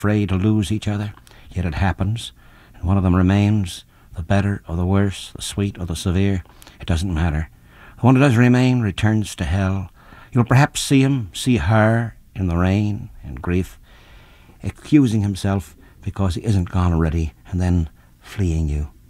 afraid to lose each other, yet it happens, and one of them remains, the better or the worse, the sweet or the severe, it doesn't matter. The one who does remain returns to hell. You'll perhaps see him, see her, in the rain, in grief, accusing himself because he isn't gone already, and then fleeing you.